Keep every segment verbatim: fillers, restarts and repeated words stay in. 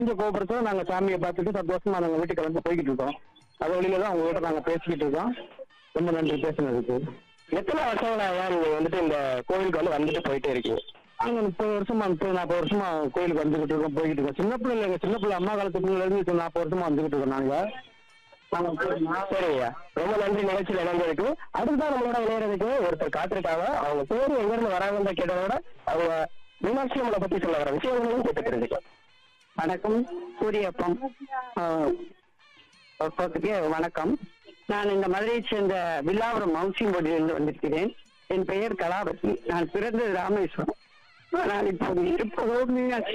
கொஞ்சம் கோபுரத்துல நாங்க சாமியை பார்த்துட்டு சந்தோஷமா நாங்க வீட்டுக்கு வந்து போய்கிட்டு இருக்கோம். அது வழியில தான் உங்ககிட்ட நாங்க பேசிக்கிட்டு இருக்கோம். ரொம்ப நன்றி பேசுனதுக்கு. எத்தனை வருஷங்களா நீங்க வந்துட்டு இந்த கோவிலுக்கு வந்து வந்துட்டு போயிட்டே இருக்கீங்க? நாங்க முப்பது வருஷமா முப்பது நாற்பது வருஷமா கோயிலுக்கு வந்துகிட்டு இருக்கோம், போய்கிட்டு இருக்கோம். சின்ன பிள்ளைல எங்க சின்ன பிள்ளை அம்மா காலத்துக்குள்ள இருந்து நாற்பது வருஷமா வந்துகிட்டு இருக்கோம் நாங்க. சரிங்கய்யா, ரொம்ப நன்றி நிகழ்ச்சியில் இணைந்ததுக்கு. அடுத்ததான் நம்மளோட விளையாடுறதுக்கு ஒருத்தர் காத்திருக்காங்க. அவங்க பேரு எங்க இருந்து வராங்கன்னு கேட்டதோட அவங்க மீனாட்சி அம்மனை பத்தி சொல்ல வர விஷயங்களையும் கேட்டு தெரிஞ்சுக்கலாம். வணக்கம், சூரியப்பம் வணக்கம். நான் இந்த மதுரையை சேர்ந்த வில்லாவரம் மவுசிம்போடியிலிருந்து வந்திருக்கிறேன். என் பெயர் கலாவதி. நான் பிறந்தது ராமேஸ்வரம். ஆனால் இப்போது இருப்பதோ மீனாட்சி.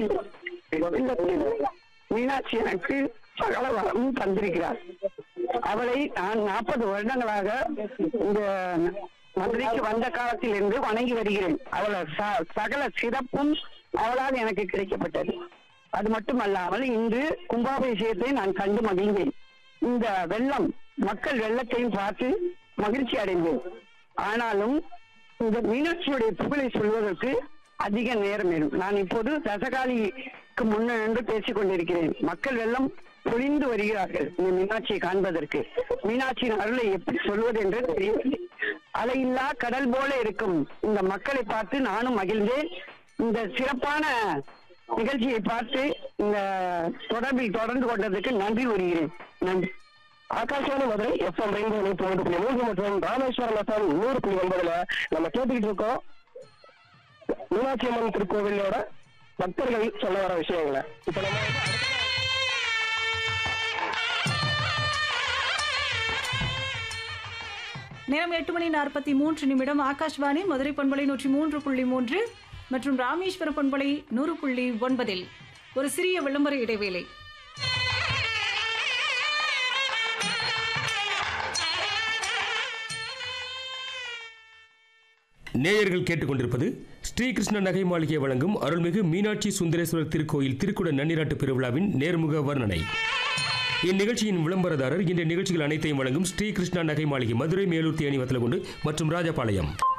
மீனாட்சி எனக்கு சகல வளமும் தந்திருக்கிறார். அவளை நான் நாற்பது வருடங்களாக இந்த மதுரைக்கு வந்த காலத்தில் இருந்து வணங்கி வருகிறேன். அவளை சகல சிறப்பும் அவளால் எனக்கு கிடைக்கப்பட்டது. அது மட்டுமல்லாமல் இன்று கும்பாபிஷேகத்தை நான் கண்டு மகிழ்ந்தேன். இந்த வெள்ளம் மக்கள் வெள்ளத்தையும் பார்த்து மகிழ்ச்சி அடைந்தேன். ஆனாலும் இந்த மீனாட்சியுடைய புகழை சொல்வதற்கு அதிக நேரம் வேணும். நான் இப்போது ரசகாலிக்கு முன்னின்று பேசிக் கொண்டிருக்கிறேன். மக்கள் வெள்ளம் பொழிந்து வருகிறார்கள் இந்த மீனாட்சியை காண்பதற்கு. மீனாட்சியின் அருளை எப்படி சொல்வது என்று தெரியவில்லை. அலையில்லா கடல் போல இருக்கும் இந்த மக்களை பார்த்து நானும் மகிழ்ந்தேன். இந்த சிறப்பான நிகழ்ச்சியை பார்த்து இந்த தொடர்பில் தொடர்ந்து கொண்டதற்கு நன்றி கூறுகிறேன். நன்றி. ஆகாஷவாணி மதுரை எஃப் எம் ரெண்டு தொண்ணூறு புள்ளி மூன்று மற்றும் ராமேஸ்வரம் எஃப் எம் நூறு புள்ளி ஒன்பதுல நம்ம கேட்டுக்கிட்டு இருக்கோம் மீனாட்சி அம்மன் திருக்கோவிலோட பக்தர்கள் சொல்ல வர விஷயங்களை. இப்ப நம்ம நேரம் எட்டு மணி நாற்பத்தி மூன்று நிமிடம். ஆகாஷ்வாணி மதுரை பண்பலை நூற்றி மூன்று புள்ளி மூன்று மற்றும் ராமேஸ்வர பண்பலை நூறு புள்ளி ஒன்பதில் ஒரு சிறிய விளம்பர இடைவேளை. நேயர்கள் கேட்டுக்கொண்டிருப்பது ஸ்ரீகிருஷ்ண நகை மாளிகை வழங்கும் அருள்மிகு மீனாட்சி சுந்தரேஸ்வரர் திருக்கோயில் திருக்குட நன்னிராட்டு பெருவிழாவின் நேர்முக வர்ணனை. இந்நிகழ்ச்சியின் விளம்பரதாரர் இன்றைய நிகழ்ச்சிகள் அனைத்தையும் வழங்கும் ஸ்ரீகிருஷ்ணா நகை மாளிகை, மதுரை, மேலூர், தேனி, வத்தலகுண்டு மற்றும் ராஜபாளையம்.